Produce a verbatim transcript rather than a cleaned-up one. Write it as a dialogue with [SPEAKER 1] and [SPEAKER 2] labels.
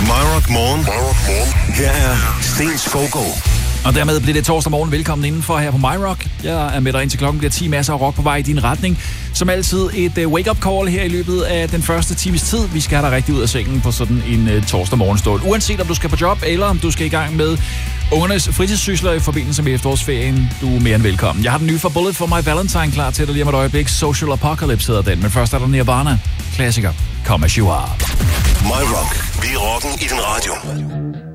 [SPEAKER 1] MyRock Morgen. Her er Sten Skovgaard.
[SPEAKER 2] Og dermed bliver det torsdag morgen. Velkommen indenfor her på MyRock. Jeg er med dig indtil klokken bliver ti, masser af rock på vej i din retning. Som altid et uh, wake-up call her i løbet af den første times tid. Vi skal have dig rigtig ud af sengen på sådan en uh, torsdag morgenstål. Uanset om du skal på job, eller om du skal i gang med ungernes fritidssysler i forbindelse med efterårsferien. Du er mere end velkommen. Jeg har den nye for Bullet for My Valentine klar til dig lige om et øjeblik. Social Apocalypse hedder den, men først er der Nirvana. Klassiker. Come As You Are.
[SPEAKER 1] MyRock. Vi er rocken i din radio.